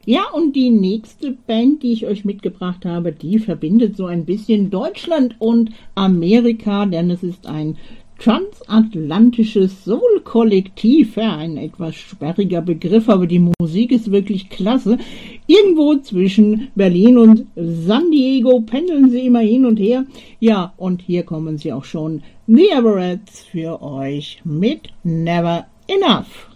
Ja, und die nächste Band, die ich euch mitgebracht habe, die verbindet so ein bisschen Deutschland und Amerika, denn es ist ein transatlantisches Soul-Kollektiv. Ja, ein etwas sperriger Begriff, aber die Musik ist wirklich klasse. Irgendwo zwischen Berlin und San Diego pendeln sie immer hin und her. Ja, und hier kommen sie auch schon. The Everettes für euch mit Never Enough.